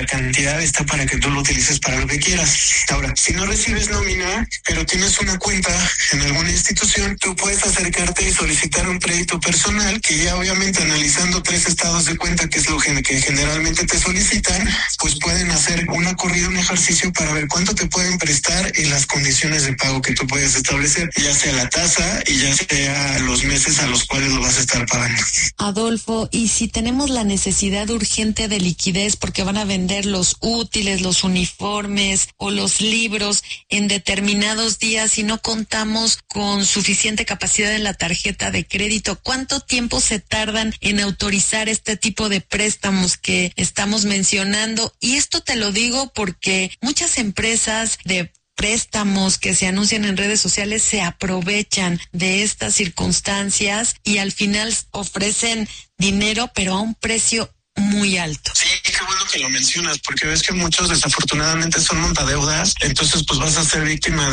la cantidad está para que tú lo utilices para lo que quieras. Ahora, si no recibes nómina, pero tienes una cuenta en alguna institución, tú puedes acercarte y solicitar un crédito personal, que ya obviamente analizando 3 estados de cuenta, que es lo que generalmente te solicitan, pues pueden hacer una corrida, un ejercicio para ver cuánto te pueden prestar y las condiciones de pago que tú puedes establecer, ya sea la tasa y ya sea los meses a los cuales lo vas a estar pagando. Adolfo, y si tenemos la necesidad urgente de liquidez porque van a vender los útiles, los uniformes o los libros en determinados días y no contamos con suficiente capacidad en la tarjeta de crédito, ¿cuánto tiempo se tardan en autorizar este tipo de préstamos que estamos mencionando? Y esto te lo digo porque muchas empresas de préstamos que se anuncian en redes sociales se aprovechan de estas circunstancias y al final ofrecen dinero pero a un precio muy alto. Sí, qué bueno que lo mencionas, porque ves que muchos desafortunadamente son montadeudas, entonces pues vas a ser víctima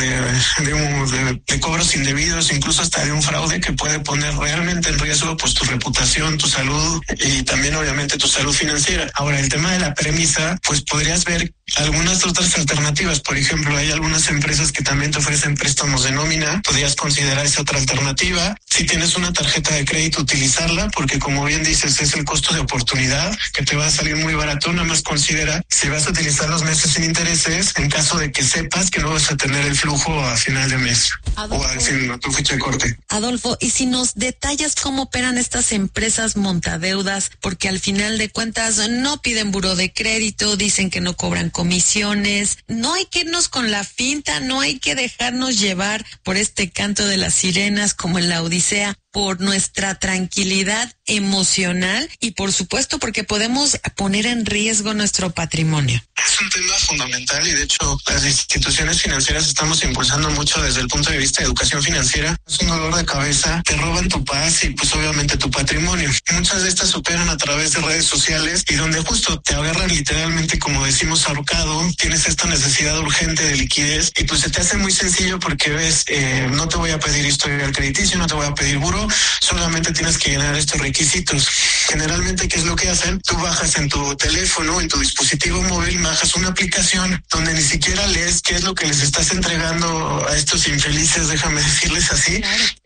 de cobros indebidos, incluso hasta de un fraude que puede poner realmente en riesgo pues tu reputación, tu salud y también obviamente tu salud financiera. Ahora, el tema de la premisa, pues podrías ver algunas otras alternativas. Por ejemplo, hay algunas empresas que también te ofrecen préstamos de nómina, podrías considerar esa otra alternativa. Si tienes una tarjeta de crédito, utilizarla, porque como bien dices, es el costo de oportunidad que te va a salir muy barato. Nada más considera si vas a utilizar los meses sin intereses en caso de que sepas que no vas a tener el flujo a final de mes. Adolfo, o al fin, a tu fecha de corte. Adolfo, y si nos detallas cómo operan estas empresas montadeudas, porque al final de cuentas no piden buró de crédito, dicen que no cobran comisiones, no hay que irnos con la finta, no hay que dejarnos llevar por este canto de las sirenas como en la Odisea, por nuestra tranquilidad emocional y por supuesto porque podemos poner en riesgo nuestro patrimonio. Es un tema fundamental y de hecho las instituciones financieras estamos impulsando mucho desde el punto de vista de educación financiera. Es un dolor de cabeza, te roban tu paz y pues obviamente tu patrimonio. Muchas de estas operan a través de redes sociales y donde justo te agarran literalmente, como decimos, ahorcado, tienes esta necesidad urgente de liquidez y pues se te hace muy sencillo porque ves, no te voy a pedir historial crediticio, no te voy a pedir buró, solamente tienes que llenar estos requisitos. Generalmente, ¿qué es lo que hacen? Tú bajas en tu teléfono, en tu dispositivo móvil, bajas una aplicación donde ni siquiera lees qué es lo que les estás entregando a estos infelices, déjame decirles así,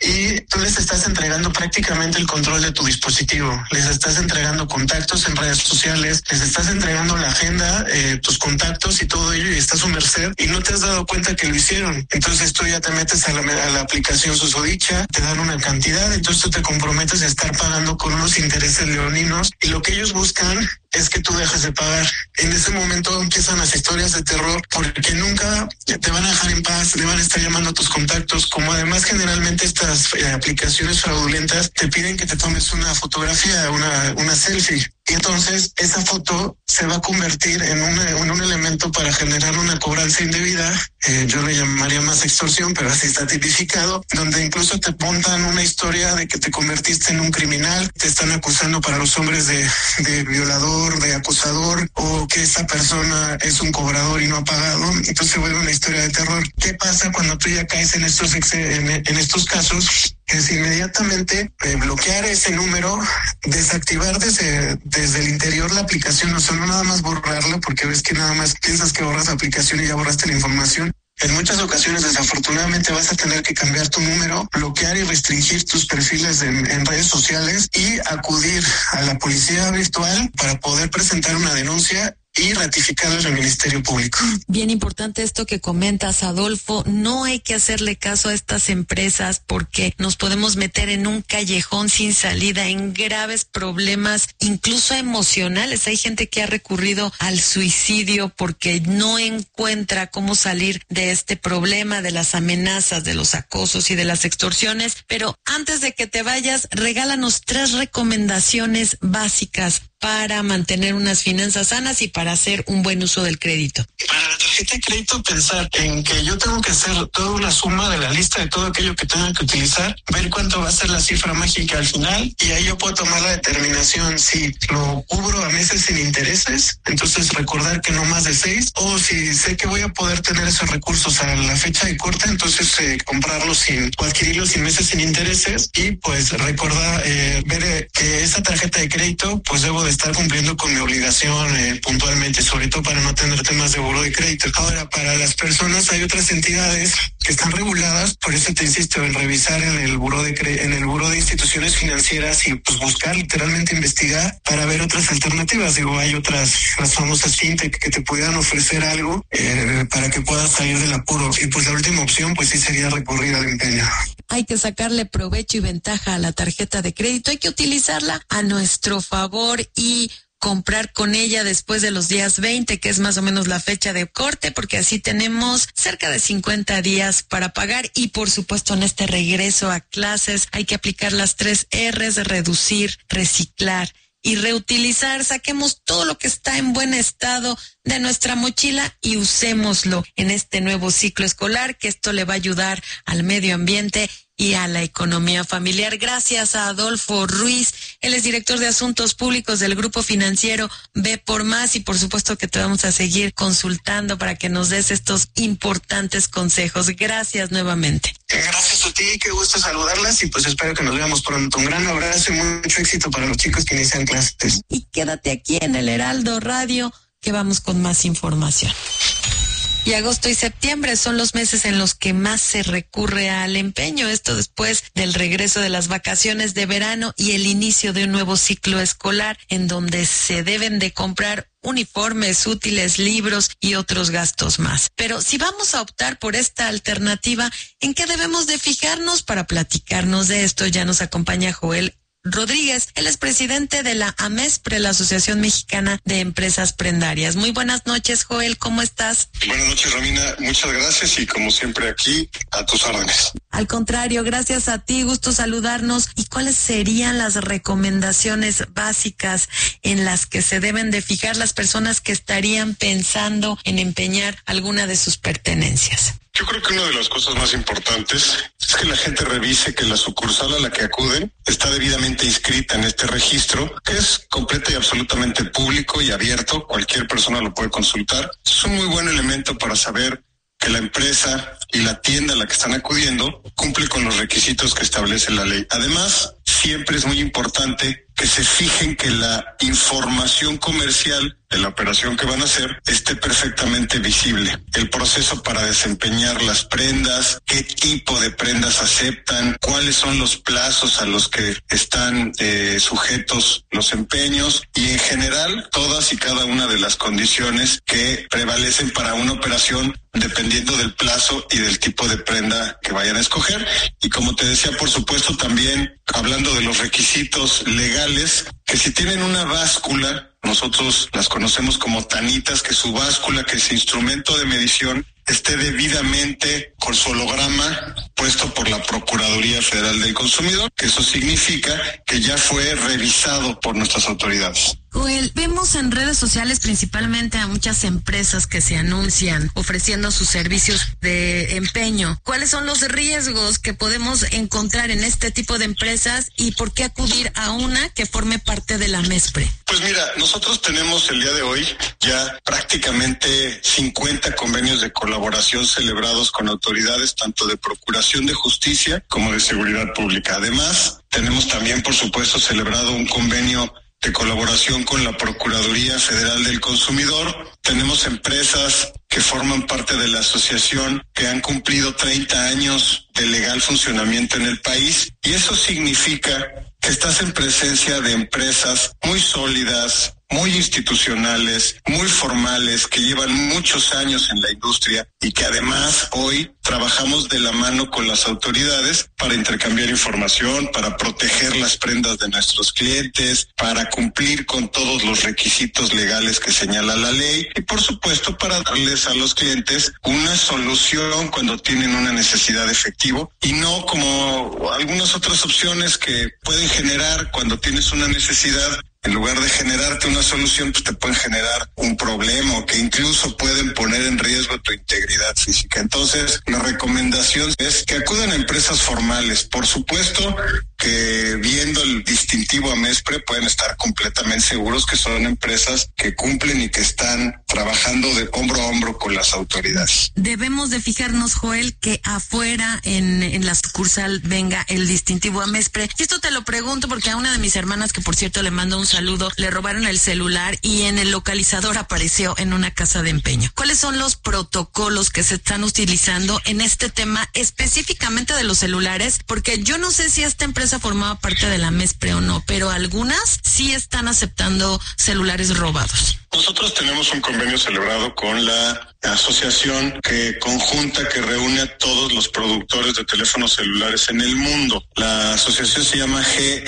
y tú les estás entregando prácticamente el control de tu dispositivo, les estás entregando contactos en redes sociales, les estás entregando la agenda, tus contactos y todo ello, y estás a su merced y no te has dado cuenta que lo hicieron. Entonces tú ya te metes a la aplicación susodicha, te dan una cantidad, entonces tú te comprometes a estar pagando con unos intereses leoninos y lo que ellos buscan es que tú dejes de pagar. En ese momento empiezan las historias de terror porque nunca te van a dejar en paz, le van a estar llamando a tus contactos, como además generalmente estas aplicaciones fraudulentas te piden que te tomes una fotografía, una selfie. Y entonces esa foto se va a convertir en un elemento para generar una cobranza indebida, yo le llamaría más extorsión, pero así está tipificado, donde incluso te montan una historia de que te convertiste en un criminal, te están acusando para los hombres de violador, de acosador, o que esa persona es un cobrador y no ha pagado, entonces se vuelve una historia de terror. ¿Qué pasa cuando tú ya caes en estos casos? Es inmediatamente bloquear ese número, desactivar desde el interior la aplicación, o sea, no nada más borrarla porque ves que nada más piensas que borras la aplicación y ya borraste la información. En muchas ocasiones, desafortunadamente, vas a tener que cambiar tu número, bloquear y restringir tus perfiles en redes sociales y acudir a la policía virtual para poder presentar una denuncia y ratificarlo en el Ministerio Público. Bien importante esto que comentas, Adolfo. No hay que hacerle caso a estas empresas porque nos podemos meter en un callejón sin salida, en graves problemas, incluso emocionales. Hay gente que ha recurrido al suicidio porque no encuentra cómo salir de este problema, de las amenazas, de los acosos y de las extorsiones. Pero antes de que te vayas, regálanos 3 recomendaciones básicas para mantener unas finanzas sanas y para hacer un buen uso del crédito. Para la tarjeta de crédito pensar en que yo tengo que hacer toda una suma de la lista de todo aquello que tenga que utilizar, ver cuánto va a ser la cifra mágica al final y ahí yo puedo tomar la determinación si lo cubro a meses sin intereses, entonces recordar que no más de 6, o si sé que voy a poder tener esos recursos a la fecha de corte, entonces comprarlos o adquirirlos sin meses sin intereses y pues recordar, ver que esa tarjeta de crédito pues debo de estar cumpliendo con mi obligación puntualmente, sobre todo para no tener temas de buró de crédito. Ahora, para las personas hay otras entidades que están reguladas, por eso te insisto en revisar en el buró de instituciones financieras y pues buscar, literalmente investigar para ver otras alternativas. Digo, hay otras, las famosas fintech que te puedan ofrecer algo para que puedas salir del apuro, y pues la última opción pues sí sería recurrir al empeño. Hay que sacarle provecho y ventaja a la tarjeta de crédito, hay que utilizarla a nuestro favor y comprar con ella después de los días 20, que es más o menos la fecha de corte, porque así tenemos cerca de 50 días para pagar. Y por supuesto, en este regreso a clases hay que aplicar las 3 R's: reducir, reciclar y reutilizar. Saquemos todo lo que está en buen estado de nuestra mochila y usémoslo en este nuevo ciclo escolar, que esto le va a ayudar al medio ambiente y a la economía familiar. Gracias a Adolfo Ruiz, él es director de Asuntos Públicos del Grupo Financiero B por Más, y por supuesto que te vamos a seguir consultando para que nos des estos importantes consejos. Gracias nuevamente. Gracias a ti, qué gusto saludarlas y pues espero que nos veamos pronto. Un gran abrazo y mucho éxito para los chicos que inician clases. Y quédate aquí en el Heraldo Radio, que vamos con más información. Y agosto y septiembre son los meses en los que más se recurre al empeño, esto después del regreso de las vacaciones de verano y el inicio de un nuevo ciclo escolar, en donde se deben de comprar uniformes, útiles, libros y otros gastos más. Pero si vamos a optar por esta alternativa, ¿en qué debemos de fijarnos? Para platicarnos de esto ya nos acompaña Joel Rodríguez. Él es presidente de la AMESPRE, la Asociación Mexicana de Empresas Prendarias. Muy buenas noches, Joel, ¿cómo estás? Buenas noches, Romina, muchas gracias y como siempre aquí a tus órdenes. Al contrario, gracias a ti, gusto saludarnos. ¿Y cuáles serían las recomendaciones básicas en las que se deben de fijar las personas que estarían pensando en empeñar alguna de sus pertenencias? Yo creo que una de las cosas más importantes es que la gente revise que la sucursal a la que acuden está debidamente inscrita en este registro, que es completo y absolutamente público y abierto. Cualquier persona lo puede consultar. Es un muy buen elemento para saber que la empresa y la tienda a la que están acudiendo cumple con los requisitos que establece la ley. Además, siempre es muy importante que se fijen que la información comercial de la operación que van a hacer esté perfectamente visible. El proceso para desempeñar las prendas, qué tipo de prendas aceptan, cuáles son los plazos a los que están sujetos los empeños y en general todas y cada una de las condiciones que prevalecen para una operación dependiendo del plazo y del tipo de prenda que vayan a escoger. Y como te decía, por supuesto, también hablando de los requisitos legales, que si tienen una báscula, nosotros las conocemos como tanitas, que su báscula, que ese instrumento de medición esté debidamente con su holograma puesto por la Procuraduría Federal del Consumidor, que eso significa que ya fue revisado por nuestras autoridades. Joel, vemos en redes sociales principalmente a muchas empresas que se anuncian ofreciendo sus servicios de empeño. ¿Cuáles son los riesgos que podemos encontrar en este tipo de empresas y por qué acudir a una que forme parte de la AMESPRE? Pues mira, nosotros tenemos el día de hoy ya prácticamente 50 convenios de colaboración celebrados con autoridades tanto de Procuración de Justicia como de Seguridad Pública. Además, tenemos también, por supuesto, celebrado un convenio de colaboración con la Procuraduría Federal del Consumidor. Tenemos empresas que forman parte de la asociación que han cumplido 30 años de legal funcionamiento en el país, y eso significa que estás en presencia de empresas muy sólidas, muy institucionales, muy formales, que llevan muchos años en la industria y que además hoy trabajamos de la mano con las autoridades para intercambiar información, para proteger las prendas de nuestros clientes, para cumplir con todos los requisitos legales que señala la ley y por supuesto para darles a los clientes una solución cuando tienen una necesidad de efectivo y no como algunas otras opciones que pueden generar cuando tienes una necesidad en lugar de generarte una solución, pues te pueden generar un problema o que incluso pueden poner en riesgo tu integridad física. Entonces, la recomendación es que acudan a empresas formales. Por supuesto que viendo el distintivo AMESPRE pueden estar completamente seguros que son empresas que cumplen y que están trabajando de hombro a hombro con las autoridades. Debemos de fijarnos, Joel, que afuera en la sucursal venga el distintivo AMESPRE. Y esto te lo pregunto porque a una de mis hermanas, que por cierto le mando un saludo, le robaron el celular y en el localizador apareció en una casa de empeño. ¿Cuáles son los protocolos que se están utilizando en este tema específicamente de los celulares? Porque yo no sé si esta empresa formaba parte de la AMESPRE o no, pero algunas sí están aceptando celulares robados. Nosotros tenemos un convenio celebrado con la asociación conjunta que reúne a todos los productores de teléfonos celulares en el mundo. La asociación se llama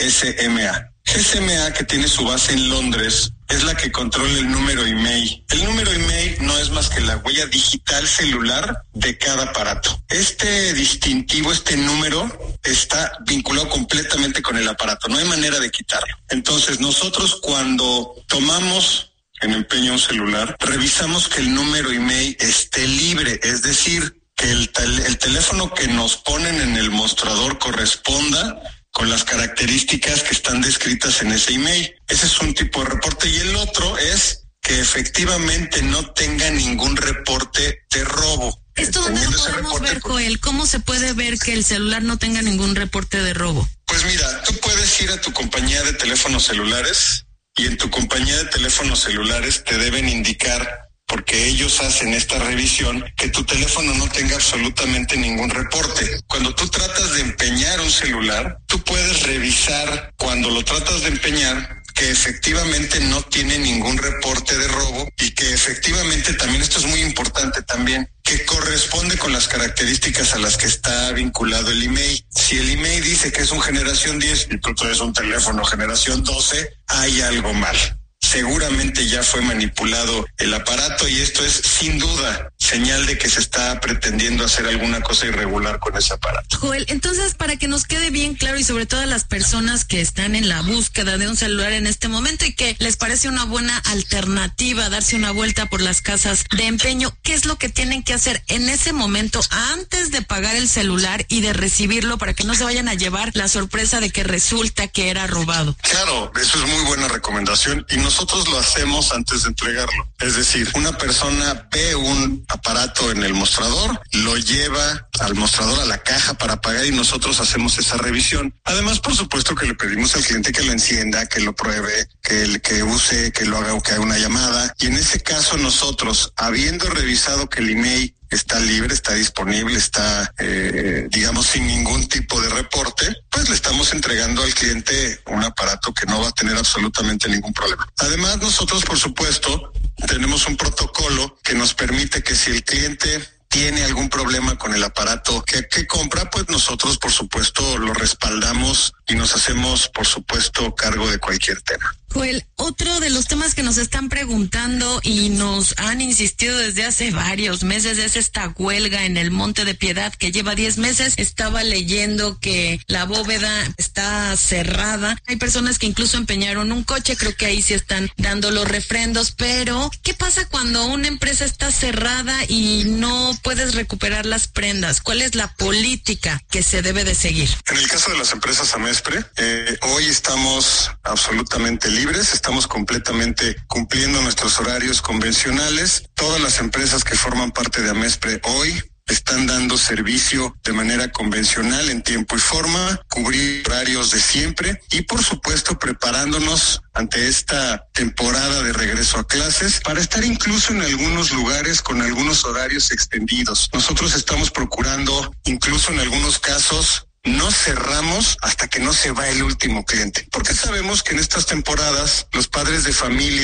GSMA. GSMA, que tiene su base en Londres, es la que controla el número IMEI. El número IMEI no es más que la huella digital celular de cada aparato. Este distintivo, este número, está vinculado completamente con el aparato. No hay manera de quitarlo. Entonces, nosotros cuando tomamos en empeño un celular, revisamos que el número IMEI esté libre, es decir, que el teléfono que nos ponen en el mostrador corresponda con las características que están descritas en ese email. Ese es un tipo de reporte. Y el otro es que efectivamente no tenga ningún reporte de robo. ¿Esto dónde lo podemos ver, Joel? ¿Cómo se puede ver que el celular no tenga ningún reporte de robo? Pues mira, tú puedes ir a tu compañía de teléfonos celulares y en tu compañía de teléfonos celulares te deben indicar, porque ellos hacen esta revisión, que tu teléfono no tenga absolutamente ningún reporte. Cuando tú tratas de empeñar un celular, tú puedes revisar cuando lo tratas de empeñar que efectivamente no tiene ningún reporte de robo y que efectivamente también, esto es muy importante también, que corresponde con las características a las que está vinculado el email. Si el email dice que es un generación 10 y tú traes un teléfono generación 12, hay algo mal. Seguramente ya fue manipulado el aparato y esto es sin duda señal de que se está pretendiendo hacer alguna cosa irregular con ese aparato. Joel, entonces para que nos quede bien claro y sobre todo a las personas que están en la búsqueda de un celular en este momento y que les parece una buena alternativa darse una vuelta por las casas de empeño, ¿qué es lo que tienen que hacer en ese momento antes de pagar el celular y de recibirlo para que no se vayan a llevar la sorpresa de que resulta que era robado? Claro, eso es muy buena recomendación y nosotros lo hacemos antes de entregarlo. Es decir, una persona ve un aparato en el mostrador, lo lleva al mostrador, a la caja para pagar y nosotros hacemos esa revisión. Además, por supuesto que le pedimos al cliente que lo encienda, que lo pruebe, que use, que lo haga o que haga una llamada. Y en ese caso nosotros, habiendo revisado que el email está libre, está disponible, está, digamos, sin ningún tipo de reporte, pues le estamos entregando al cliente un aparato que no va a tener absolutamente ningún problema. Además, nosotros, por supuesto, tenemos un protocolo que nos permite que si el cliente tiene algún problema con el aparato que compra, pues nosotros, por supuesto, lo respaldamos y nos hacemos, por supuesto, cargo de cualquier tema. Joel, otro de los temas que nos están preguntando y nos han insistido desde hace varios meses es esta huelga en el Monte de Piedad que lleva 10 meses. Estaba leyendo que la bóveda está cerrada. Hay personas que incluso empeñaron un coche, creo que ahí sí están dando los refrendos, pero ¿qué pasa cuando una empresa está cerrada y no puedes recuperar las prendas? ¿Cuál es la política que se debe de seguir? En el caso de las empresas AMESPRE, hoy estamos absolutamente libres, estamos completamente cumpliendo nuestros horarios convencionales. Todas las empresas que forman parte de AMESPRE hoy están dando servicio de manera convencional, en tiempo y forma, cubrir horarios de siempre y, por supuesto, preparándonos ante esta temporada de regreso a clases para estar incluso en algunos lugares con algunos horarios extendidos. Nosotros estamos procurando, incluso en algunos casos, no cerramos hasta que no se va el último cliente, porque sabemos que en estas temporadas los padres de familia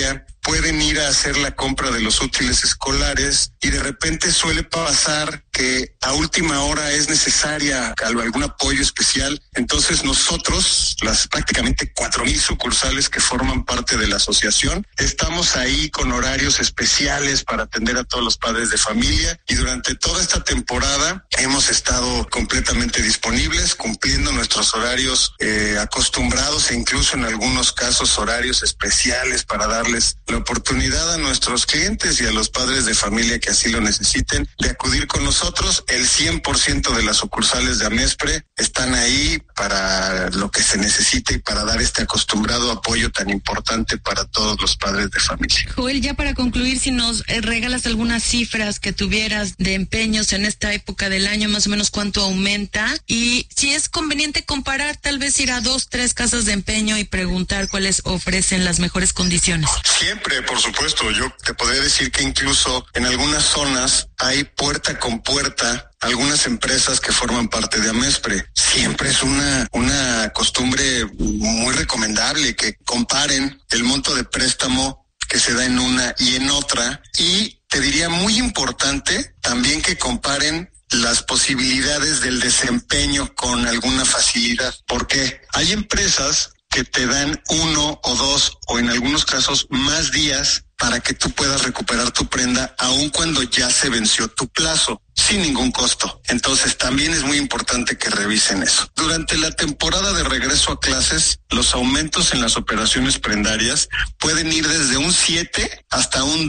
pueden ir a hacer la compra de los útiles escolares y de repente suele pasar que a última hora es necesaria algún apoyo especial. Entonces nosotros, las prácticamente 4,000 sucursales que forman parte de la asociación, estamos ahí con horarios especiales para atender a todos los padres de familia, y durante toda esta temporada hemos estado completamente disponibles, cumpliendo nuestros horarios acostumbrados, e incluso en algunos casos horarios especiales para darles la oportunidad a nuestros clientes y a los padres de familia que así lo necesiten de acudir con nosotros. El 100% de las sucursales de Amespre están ahí para lo que se necesite y para dar este acostumbrado apoyo tan importante para todos los padres de familia. Joel, ya para concluir, si nos regalas algunas cifras que tuvieras de empeños en esta época del año, más o menos cuánto aumenta, y si es conveniente comparar, tal vez ir a 2, 3 casas de empeño y preguntar cuáles ofrecen las mejores condiciones. Siempre, por supuesto. Yo te podría decir que incluso en algunas zonas hay puerta con puerta algunas empresas que forman parte de Amespre. Siempre es una costumbre muy recomendable que comparen el monto de préstamo que se da en una y en otra, y te diría muy importante también que comparen las posibilidades del desempeño con alguna facilidad, porque hay empresas que te dan 1 o 2 o en algunos casos más días para que tú puedas recuperar tu prenda aun cuando ya se venció tu plazo, sin ningún costo. Entonces también es muy importante que revisen eso. Durante la temporada de regreso a clases, los aumentos en las operaciones prendarias pueden ir desde un 7 hasta un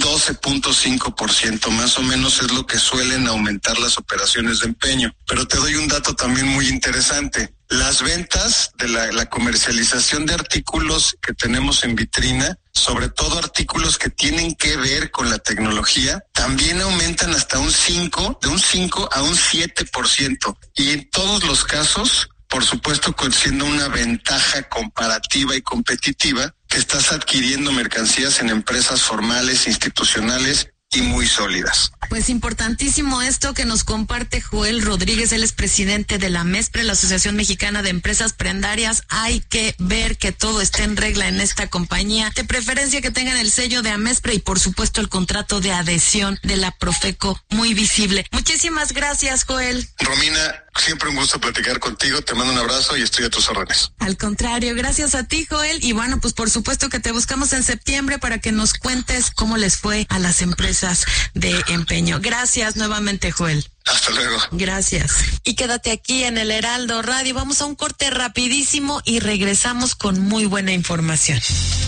12.5%, más o menos es lo que suelen aumentar las operaciones de empeño. Pero te doy un dato también muy interesante. Las ventas de la comercialización de artículos que tenemos en vitrina, sobre todo artículos que tienen que ver con la tecnología, también aumentan hasta de un 5 a un 7%. Y en todos los casos, por supuesto, siendo una ventaja comparativa y competitiva, que estás adquiriendo mercancías en empresas formales, institucionales y muy sólidas. Pues importantísimo esto que nos comparte Joel Rodríguez. Él es presidente de la Amespre, la Asociación Mexicana de Empresas Prendarias. Hay que ver que todo esté en regla en esta compañía, de preferencia que tengan el sello de Amespre y por supuesto el contrato de adhesión de la Profeco muy visible. Muchísimas gracias, Joel. Romina, siempre un gusto platicar contigo. Te mando un abrazo y estoy a tus órdenes. Al contrario, gracias a ti, Joel. Y bueno, pues por supuesto que te buscamos en septiembre para que nos cuentes cómo les fue a las empresas de empeño. Gracias nuevamente, Joel. Hasta luego. Gracias. Y quédate aquí en el Heraldo Radio. Vamos a un corte rapidísimo y regresamos con muy buena información.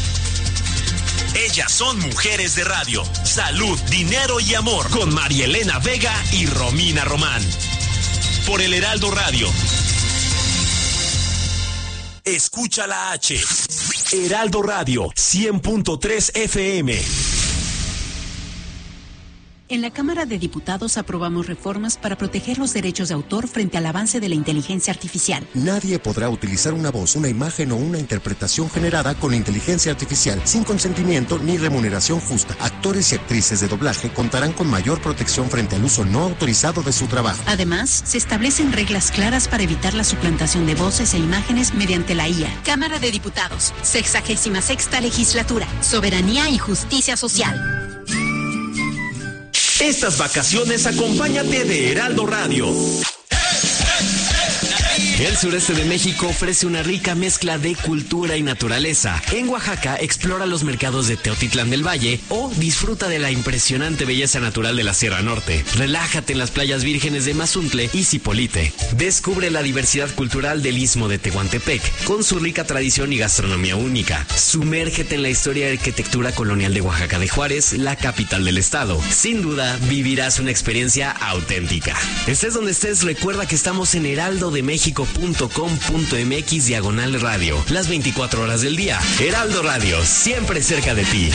Ellas son mujeres de radio. Salud, dinero y amor. Con María Elena Vega y Romina Román. Por el Heraldo Radio. Escucha la H. Heraldo Radio, 100.3 FM. En la Cámara de Diputados aprobamos reformas para proteger los derechos de autor frente al avance de la inteligencia artificial. Nadie podrá utilizar una voz, una imagen o una interpretación generada con inteligencia artificial sin consentimiento ni remuneración justa. Actores y actrices de doblaje contarán con mayor protección frente al uso no autorizado de su trabajo. Además, se establecen reglas claras para evitar la suplantación de voces e imágenes mediante la IA. Cámara de Diputados, 66ª Legislatura, Soberanía y Justicia Social. Estas vacaciones acompáñate de Heraldo Radio. El sureste de México ofrece una rica mezcla de cultura y naturaleza. En Oaxaca, explora los mercados de Teotitlán del Valle o disfruta de la impresionante belleza natural de la Sierra Norte. Relájate en las playas vírgenes de Mazuntle y Zipolite. Descubre la diversidad cultural del Istmo de Tehuantepec, con su rica tradición y gastronomía única. Sumérgete en la historia y arquitectura colonial de Oaxaca de Juárez, la capital del estado. Sin duda, vivirás una experiencia auténtica. Estés donde estés, recuerda que estamos en heraldodemexico.com.mx/radio, las 24 horas del día. Heraldo Radio, siempre cerca de ti.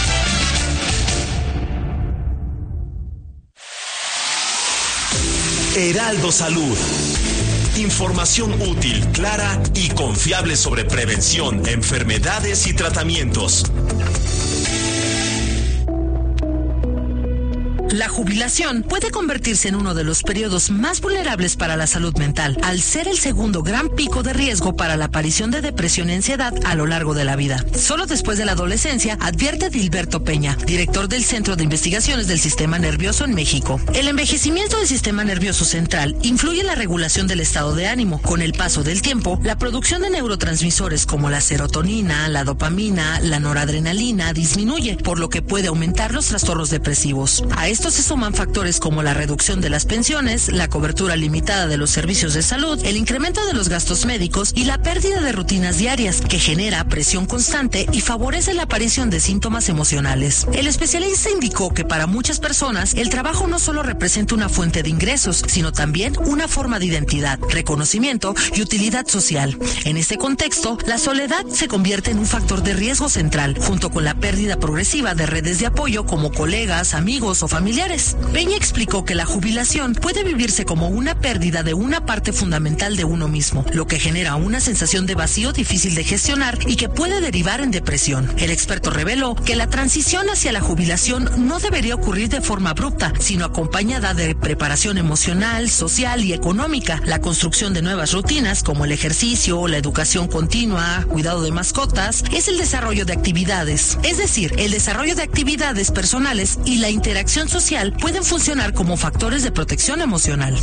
Heraldo Salud. Información útil, clara y confiable sobre prevención, enfermedades y tratamientos. La jubilación puede convertirse en uno de los periodos más vulnerables para la salud mental, al ser el segundo gran pico de riesgo para la aparición de depresión y ansiedad a lo largo de la vida. Solo después de la adolescencia, advierte Dilberto Peña, director del Centro de Investigaciones del Sistema Nervioso en México. El envejecimiento del sistema nervioso central influye en la regulación del estado de ánimo. Con el paso del tiempo, la producción de neurotransmisores como la serotonina, la dopamina, la noradrenalina disminuye, por lo que puede aumentar los trastornos depresivos. A esto se suman factores como la reducción de las pensiones, la cobertura limitada de los servicios de salud, el incremento de los gastos médicos y la pérdida de rutinas diarias, que genera presión constante y favorece la aparición de síntomas emocionales. El especialista indicó que para muchas personas el trabajo no solo representa una fuente de ingresos, sino también una forma de identidad, reconocimiento y utilidad social. En este contexto, la soledad se convierte en un factor de riesgo central, junto con la pérdida progresiva de redes de apoyo como colegas, amigos o familiares. Peña explicó que la jubilación puede vivirse como una pérdida de una parte fundamental de uno mismo, lo que genera una sensación de vacío difícil de gestionar y que puede derivar en depresión. El experto reveló que la transición hacia la jubilación no debería ocurrir de forma abrupta, sino acompañada de preparación emocional, social y económica, la construcción de nuevas rutinas como el ejercicio, la educación continua, cuidado de mascotas, es el desarrollo de actividades. Es decir, el desarrollo de actividades personales y la interacción social pueden funcionar como factores de protección emocional.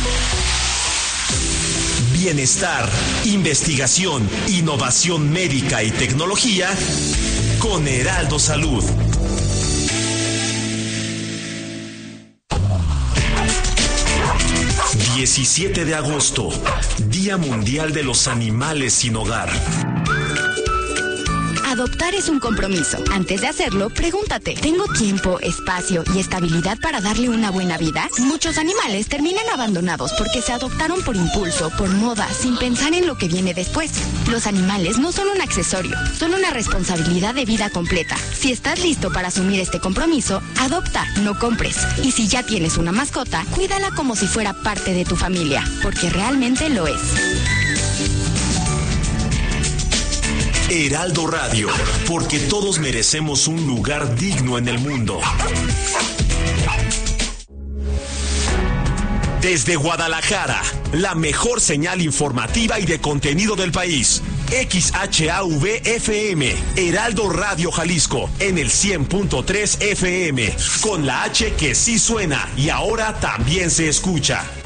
Bienestar, investigación, innovación médica y tecnología con Heraldo Salud. ...17 de agosto... Día Mundial de los Animales sin Hogar. Adoptar es un compromiso. Antes de hacerlo, pregúntate, ¿tengo tiempo, espacio y estabilidad para darle una buena vida? Muchos animales terminan abandonados porque se adoptaron por impulso, por moda, sin pensar en lo que viene después. Los animales no son un accesorio, son una responsabilidad de vida completa. Si estás listo para asumir este compromiso, adopta, no compres. Y si ya tienes una mascota, cuídala como si fuera parte de tu familia, porque realmente lo es. Heraldo Radio, porque todos merecemos un lugar digno en el mundo. Desde Guadalajara, la mejor señal informativa y de contenido del país. XHAV-FM, Heraldo Radio Jalisco, en el 100.3 FM, con la H que sí suena y ahora también se escucha.